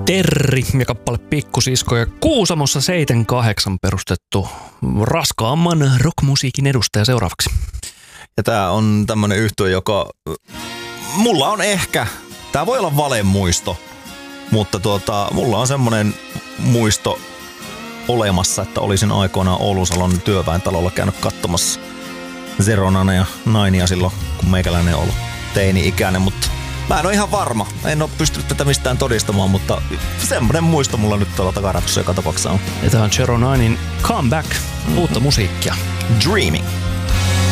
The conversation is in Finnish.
Terri ja kappale Pikkusisko ja Kuusamossa 78 perustettu raskaamman rockmusiikin edustaja seuraavaksi. Ja tää on tämmönen yhtye, joka mulla on ehkä, tää voi olla valemuisto, mutta mulla on semmonen muisto olemassa, että olisin aikoinaan Oulusalon työväentalolla käynyt katsomassa Zeronana ja Nainia silloin, kun meikäläinen on ollut teini-ikäinen, mutta mä en ole ihan varma. En ole pystynyt tätä mistään todistamaan, mutta semmoinen muisto mulla nyt tuolla takaratossa joka tapauksessa on. Ja tää on Zero Ninein Comeback, uutta musiikkia. Dreaming.